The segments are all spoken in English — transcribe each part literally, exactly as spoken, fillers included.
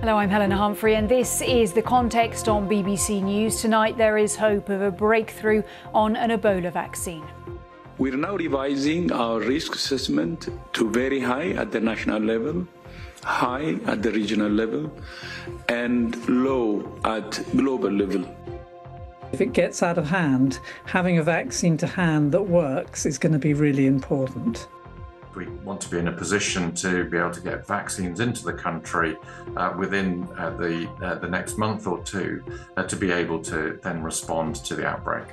Hello, I'm Helena Humphrey, and this is The Context on B B C News. Tonight, there is hope of a breakthrough on an Ebola vaccine. We're now revising our risk assessment to very high at the national level, high at the regional level, and low at global level. If it gets out of hand, having a vaccine to hand that works is going to be really important. We want to be in a position to be able to get vaccines into the country uh, within uh, the, uh, the next month or two uh, to be able to then respond to the outbreak.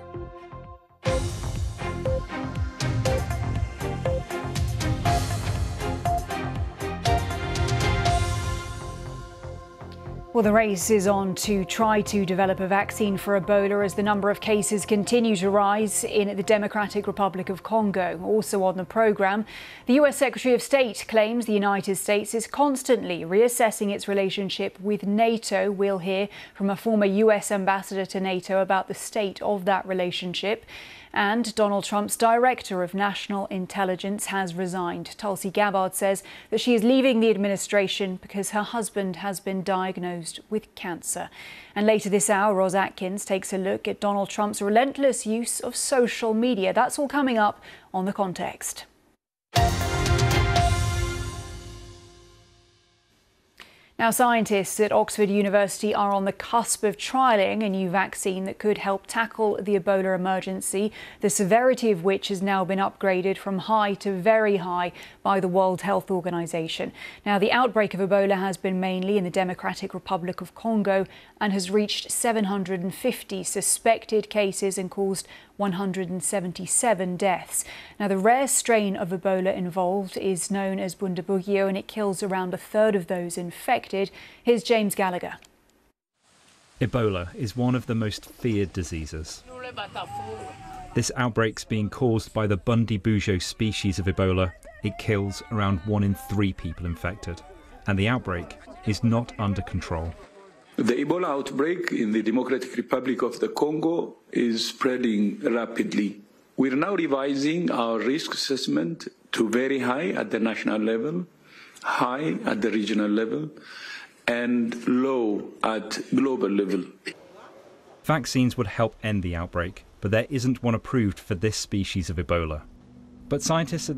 Well, the race is on to try to develop a vaccine for Ebola as the number of cases continue to rise in the Democratic Republic of Congo. Also on the programme, the U S Secretary of State claims the United States is constantly reassessing its relationship with NATO. We'll hear from a former U S ambassador to NATO about the state of that relationship. And Donald Trump's Director of National Intelligence has resigned. Tulsi Gabbard says that she is leaving the administration because her husband has been diagnosed with cancer. And later this hour, Roz Atkins takes a look at Donald Trump's relentless use of social media. That's all coming up on The Context. Now, scientists at Oxford University are on the cusp of trialling a new vaccine that could help tackle the Ebola emergency, the severity of which has now been upgraded from high to very high by the World Health Organization. Now, the outbreak of Ebola has been mainly in the Democratic Republic of Congo and has reached seven hundred fifty suspected cases and caused one hundred seventy-seven deaths. Now, the rare strain of Ebola involved is known as Bundibugyo, and it kills around a third of those infected. Here's James Gallagher. Ebola is one of the most feared diseases. This outbreak's being caused by the Bundibugyo species of Ebola. It kills around one in three people infected, and the outbreak is not under control. The Ebola outbreak in the Democratic Republic of the Congo is spreading rapidly. We're now revising our risk assessment to very high at the national level, high at the regional level, and low at global level. Vaccines would help end the outbreak, but there isn't one approved for this species of Ebola. But scientists at